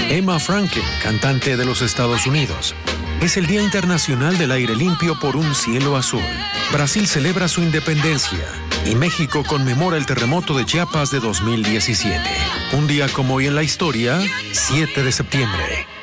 Emma Franken, cantante de los Estados Unidos. Es el Día Internacional del Aire Limpio por un Cielo Azul. Brasil celebra su independencia y México conmemora el terremoto de Chiapas de 2017. Un día como hoy en la historia, 7 de septiembre.